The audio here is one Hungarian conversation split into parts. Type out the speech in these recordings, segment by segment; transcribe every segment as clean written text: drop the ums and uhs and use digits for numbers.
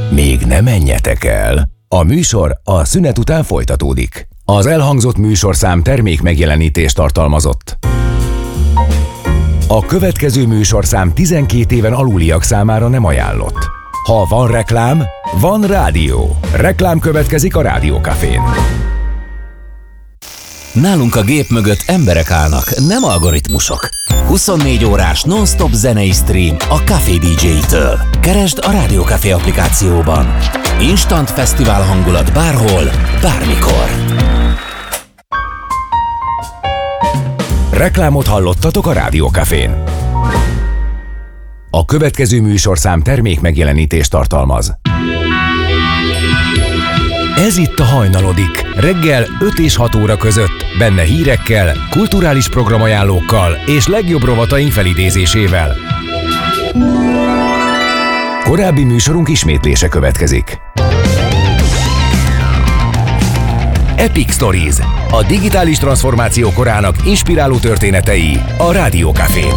Még ne menjetek el! A műsor a szünet után folytatódik. Az elhangzott műsorszám termék megjelenítést tartalmazott. A következő műsorszám 12 éven aluliak számára nem ajánlott. Ha van reklám, van rádió. Reklám következik a Rádió Cafén. Nálunk a gép mögött emberek állnak, nem algoritmusok. 24 órás non-stop zenei stream a Café DJ-től. Keresd a Rádió Café applikációban. Instant fesztivál hangulat bárhol, bármikor. Reklámot hallottatok a Rádió Cafén. A következő műsorszám termék megjelenítést tartalmaz. Ez itt a Hajnalodik, reggel 5 és 6 óra között, benne hírekkel, kulturális programajánlókkal és legjobb rovataink felidézésével. Korábbi műsorunk ismétlése következik. Epic Stories, a digitális transformáció korának inspiráló történetei a Rádió Cafén.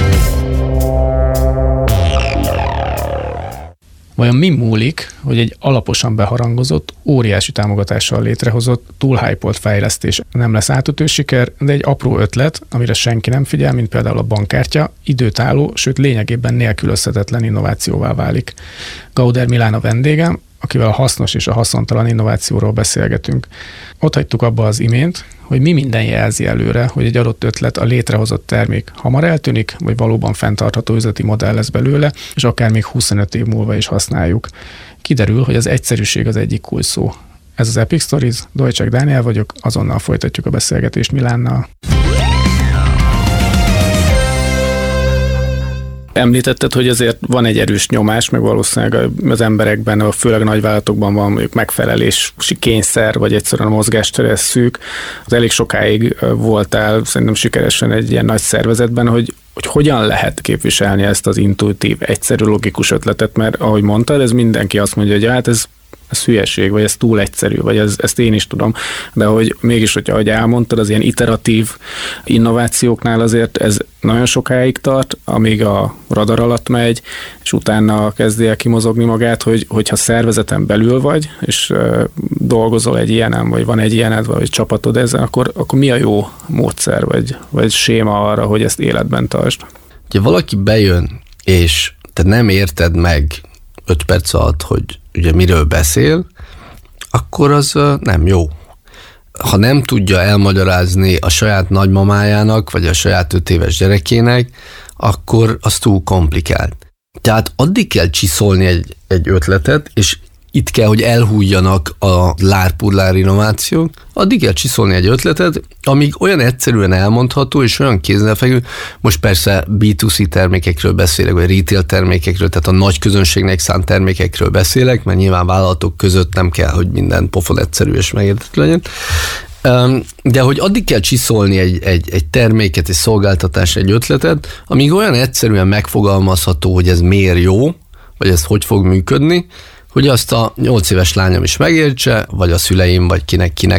Vajon mi múlik, hogy egy alaposan beharangozott, óriási támogatással létrehozott, túl hype-olt fejlesztés nem lesz átütő siker, de egy apró ötlet, amire senki nem figyel, mint például a bankkártya, időtálló, sőt lényegében nélkülözhetetlen innovációvá válik. Gauder Milán a vendégem, akivel a hasznos és a haszontalan innovációról beszélgetünk. Ott hagytuk abba az imént, hogy mi minden jelzi előre, hogy egy adott ötlet, a létrehozott termék hamar eltűnik, vagy valóban fenntartható üzleti modell lesz belőle, és akár még 25 év múlva is használjuk. Kiderül, hogy az egyszerűség az egyik kulcsszó. Ez az Epic Stories, Dolcsák Dániel vagyok, azonnal folytatjuk a beszélgetést Milánnal. Említetted, hogy azért van egy erős nyomás, meg valószínűleg az emberekben, főleg a nagyvállalatokban van mondjuk megfelelési kényszer, vagy egyszerűen a mozgástere szűk. Az elég sokáig voltál szerintem sikeresen egy ilyen nagy szervezetben, hogy hogyan lehet képviselni ezt az intuitív, egyszerű, logikus ötletet, mert ahogy mondtad, ez mindenki azt mondja, hogy hát ez hülyeség, vagy ez túl egyszerű, vagy ezt én is tudom, de hogy mégis, ahogy elmondtad, az ilyen iteratív innovációknál azért ez nagyon sokáig tart, amíg a radar alatt megy, és utána kezdi el kimozogni magát, hogyha szervezeten belül vagy, és dolgozol egy ilyenen, vagy van egy ilyened, vagy csapatod ezen, akkor mi a jó módszer, vagy séma arra, hogy ezt életben tartsd? Ha valaki bejön, és te nem érted meg 5 perc alatt, hogy ugye miről beszél, akkor az nem jó. Ha nem tudja elmagyarázni a saját nagymamájának, vagy a saját 5 éves gyerekének, akkor az túl komplikált. Tehát addig kell csiszolni egy ötletet, és itt kell, hogy elhújjanak a lárpullár innovációk, addig kell csiszolni egy ötletet, amíg olyan egyszerűen elmondható, és olyan kézzelfekvő, most persze B2C termékekről beszélek, vagy retail termékekről, tehát a nagy közönségnek szánt termékekről beszélek, mert nyilván vállalatok között nem kell, hogy minden pofon egyszerű és megérthető legyen. De hogy addig kell csiszolni egy terméket, egy szolgáltatás, egy ötletet, amíg olyan egyszerűen megfogalmazható, hogy ez miért jó, vagy ez hogy fog működni, hogy azt a 8 éves lányom is megértse, vagy a szüleim, vagy kinek